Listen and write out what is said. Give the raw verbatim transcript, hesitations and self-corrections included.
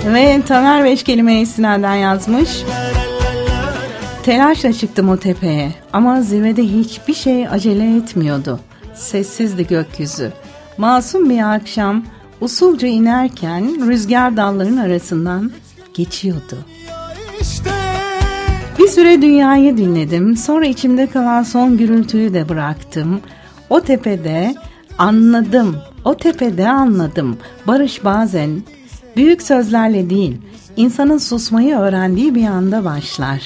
Ve Taner beş kelime istinaden yazmış. Telaşla çıktım o tepeye ama zirvede hiçbir şey acele etmiyordu. Sessizdi gökyüzü. Masum bir akşam usulca inerken rüzgar dalların arasından geçiyordu. Bir süre dünyayı dinledim. Sonra içimde kalan son gürültüyü de bıraktım. O tepede anladım. O tepede anladım. Barış bazen büyük sözlerle değil, insanın susmayı öğrendiği bir anda başlar.